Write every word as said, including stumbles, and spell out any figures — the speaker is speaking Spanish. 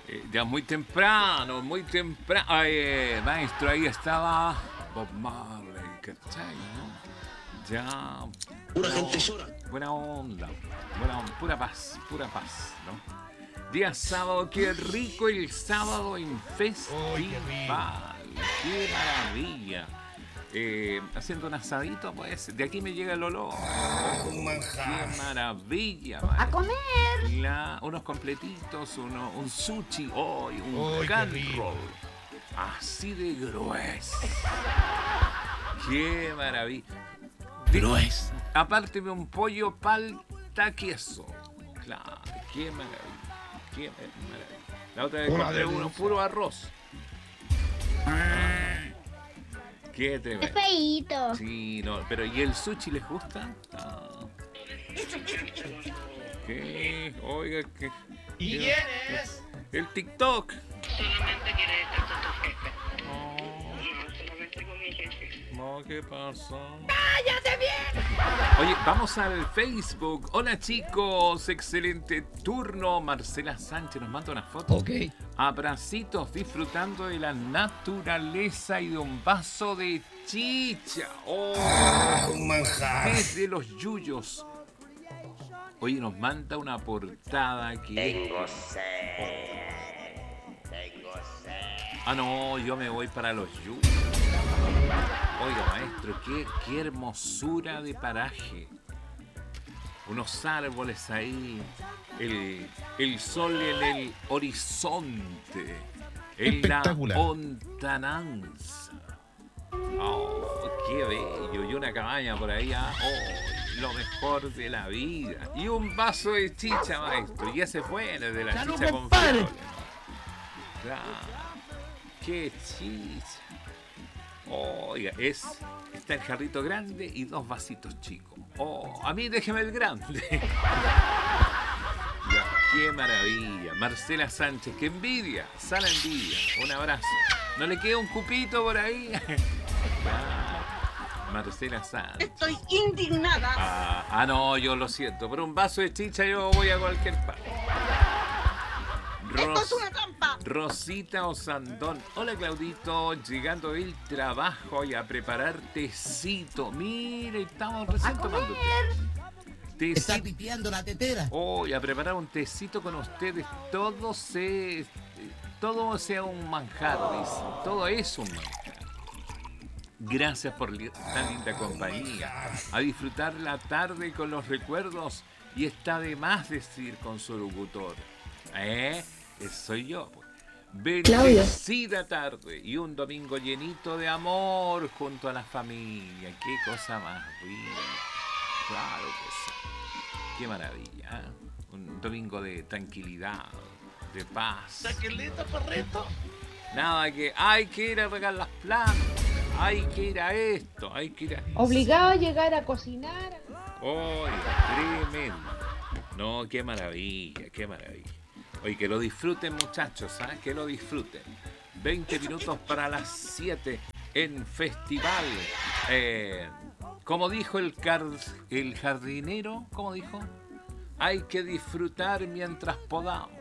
Eh, ya muy temprano, muy temprano. Ay, maestro, ahí estaba Bob Marley, ¿cachai? ¿No? Ya. Pura gente llora. Buena onda, buena onda, pura paz, pura paz, ¿no? Día sábado, qué rico el sábado en festival. Qué maravilla. Eh, haciendo un asadito, pues, de aquí me llega el olor. Un manjar. Qué maravilla, ¡A maestro. comer! La, unos completitos, uno, un sushi, oh, y un Uy, qué can rico. roll. Así de grueso. Qué maravilla. Grueso. Aparte de un pollo palta queso. Claro, qué maravilla. Qué maravilla. La otra vez Una compré delicia. uno puro arroz. Qué ¡Qué tremendo. feíto! Sí, no, pero ¿y el sushi les gusta? Ah. ¿Qué? Oiga, ¿qué? ¿Y ¿qué- quién es? El TikTok. Solamente quiere estar con tu jefe. No, No, solamente con mi jefe. no, ¿qué pasó? Oye, vamos al Facebook. Hola chicos, excelente turno. Marcela Sánchez nos manda una foto. Ok. Abracitos disfrutando de la naturaleza y de un vaso de chicha. Oh, Un manjar. desde los yuyos. Oye, nos manda una portada que Tengo sed. Tengo sed. Ah, no, yo me voy para los yuyos. Oiga, maestro, qué, qué hermosura de paraje. Unos árboles ahí, el, el sol en el horizonte, en la Espectacular. lontananza. Oh, qué bello. Y una cabaña por ahí. ah, Oh, lo mejor de la vida. Y un vaso de chicha, maestro. Y ese fue de la ¡Salud, chicha compadre! confiable. Claro. Qué chicha. Oiga, es, está el jarrito grande y dos vasitos chicos. Oh, a mí déjeme el grande. Ya, qué maravilla. Marcela Sánchez, qué envidia. Sala envidia. Un abrazo. ¿No le queda un cupito por ahí? Ya, Marcela Sánchez. Estoy indignada. Ah, ah, no, yo lo siento. Por un vaso de chicha yo voy a cualquier parte. Esto es Ros- una trampa. Rosita Osandón. Hola Claudito, llegando del trabajo y a preparar tecito. Mire, estamos recién ¡A tomando té. Está Tecito. pipiando la tetera. Hoy a preparar un tecito con ustedes. Todo se. Todo sea un manjar, dice. Todo es un manjar. Gracias por li- tan linda compañía. A disfrutar la tarde con los recuerdos. Y está de más decir con su locutor. ¿Eh? Ese soy yo, pues. Bendecida tarde y un domingo llenito de amor junto a la familia. Qué cosa más rica. Claro que sí. Qué maravilla. ¿eh? Un domingo de tranquilidad, de paz. Saqueleta, perrito. Nada que hay que ir a regar las plantas, hay que ir a esto, hay que ir a... Obligado a llegar a cocinar. ¡Oye, tremendo! No, qué maravilla, qué maravilla. Oye, que lo disfruten muchachos, ¿sabes? Que lo disfruten. veinte minutos para las siete en Festival. Eh, como dijo el, car el jardinero, ¿cómo dijo? Hay que disfrutar mientras podamos.